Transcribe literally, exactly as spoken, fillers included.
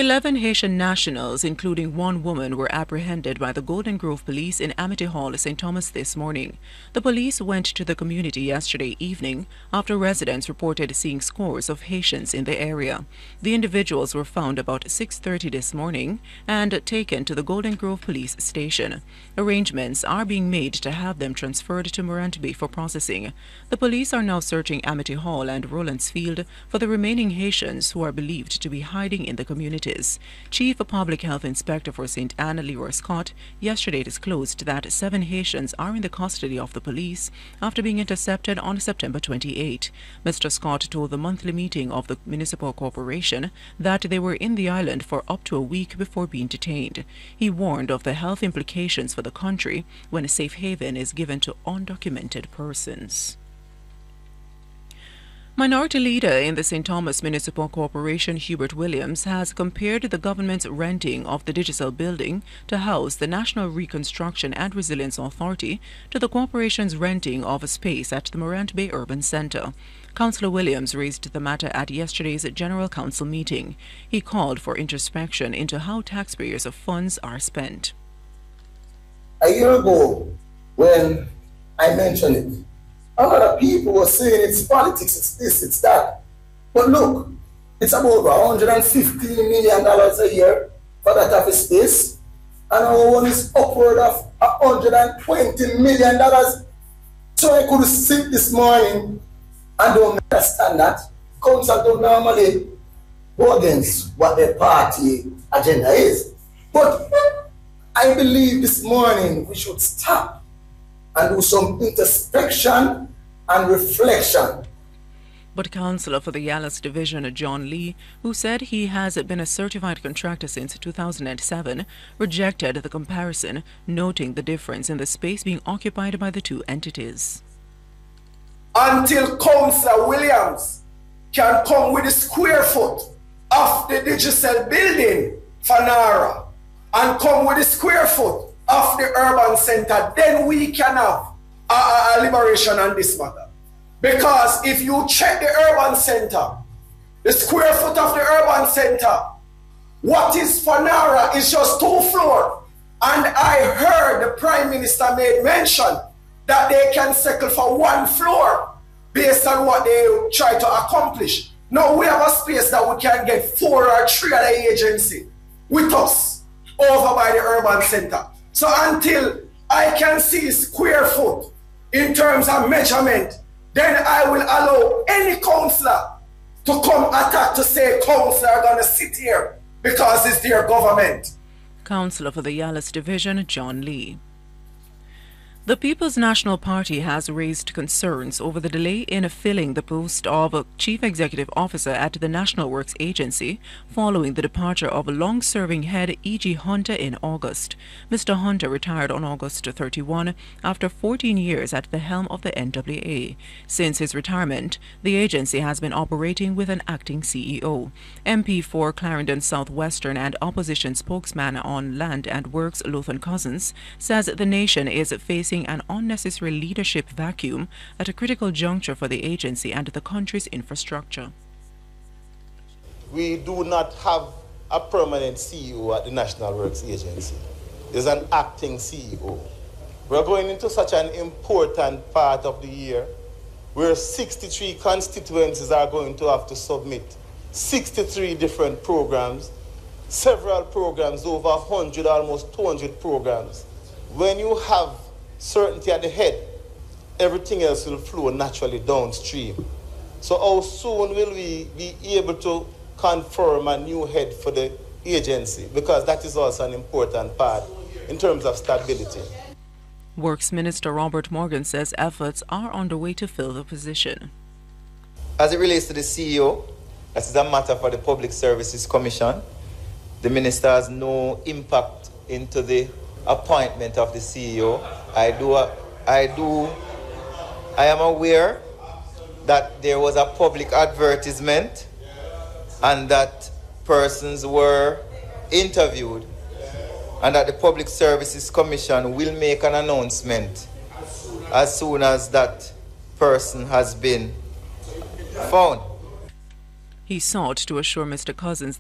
Eleven Haitian nationals, including one woman, were apprehended by the Golden Grove Police in Amity Hall, Saint Thomas this morning. The police went to the community yesterday evening after residents reported seeing scores of Haitians in the area. The individuals were found about six thirty this morning and taken to the Golden Grove Police Station. Arrangements are being made to have them transferred to Morant Bay for processing. The police are now searching Amity Hall and Rollins Field for the remaining Haitians who are believed to be hiding in the community. Chief Public Health Inspector for Saint Anne, Leroy Scott, yesterday disclosed that seven Haitians are in the custody of the police after being intercepted on September twenty-eighth. Mister Scott told the monthly meeting of the municipal corporation that they were in the island for up to a week before being detained. He warned of the health implications for the country when a safe haven is given to undocumented persons. Minority Leader in the Saint Thomas Municipal Corporation, Hubert Williams, has compared the government's renting of the Digicel building to house the National Reconstruction and Resilience Authority to the corporation's renting of a space at the Morant Bay Urban Centre. Councillor Williams raised the matter at yesterday's General Council meeting. He called for introspection into how taxpayers' funds are spent. A year ago, when I mentioned it, a lot of people were saying it's politics, it's this, it's that. But look, it's about one hundred fifteen million dollars a year for that office space, and our one is upward of one hundred twenty million dollars. So I could sit this morning and don't understand that. Council don't normally go against what their party agenda is. But I believe this morning we should stop and do some introspection and reflection. But Councillor for the Yalas Division, John Lee, who said he has been a certified contractor since two thousand seven, rejected the comparison, noting the difference in the space being occupied by the two entities. Until Councillor Williams can come with the square foot of the Digicel building for Nara and come with the square foot of the urban center, then we can have a, a, a liberation on this matter. Because if you check the urban center, the square foot of the urban center, what is for Nara is just two floors. And I heard the Prime Minister made mention that they can settle for one floor based on what they try to accomplish. Now we have a space that we can get four or three other agencies with us over by the urban center. So until I can see square foot in terms of measurement, then I will allow any councillor to come attack to say councillor are going to sit here because it's their government. Councillor for the Yalas Division, John Lee. The People's National Party has raised concerns over the delay in filling the post of Chief Executive Officer at the National Works Agency following the departure of long-serving head E G Hunter in August. Mister Hunter retired on August thirty-first after fourteen years at the helm of the N W A. Since his retirement, the agency has been operating with an acting C E O. M P for Clarendon Southwestern and opposition spokesman on Land and Works, Lothan Cousins, says the nation is facing an unnecessary leadership vacuum at a critical juncture for the agency and the country's infrastructure. We do not have a permanent C E O at the National Works Agency. There's an acting C E O. We're going into such an important part of the year where sixty-three constituencies are going to have to submit sixty-three different programs, several programs, over one hundred, almost two hundred programs. When you have certainty at the head, everything else will flow naturally downstream. So how soon will we be able to confirm a new head for the agency? Because that is also an important part in terms of stability. Works Minister Robert Morgan says efforts are underway to fill the position. As it relates to the C E O, that is a matter for the Public Services Commission. The Minister has no impact into the appointment of the C E O. I do, I do, I am aware that there was a public advertisement and that persons were interviewed and that the Public Services Commission will make an announcement as soon as that person has been found. He sought to assure Mister Cousins